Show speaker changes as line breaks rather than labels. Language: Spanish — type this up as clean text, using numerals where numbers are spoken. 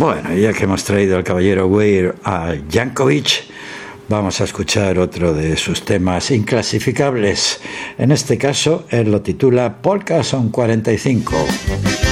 Bueno, ya que hemos traído al caballero Weir a Yankovic, vamos a escuchar otro de sus temas inclasificables. En este caso, él lo titula Polka Son 45.